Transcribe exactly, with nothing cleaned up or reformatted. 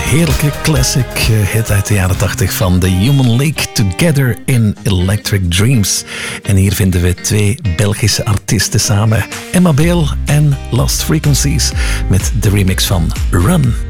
heerlijke classic hit uit de jaren tachtig van The Human League, Together in Electric Dreams. En hier vinden we twee Belgische artiesten samen, Emma Bale en Lost Frequencies, met de remix van Run.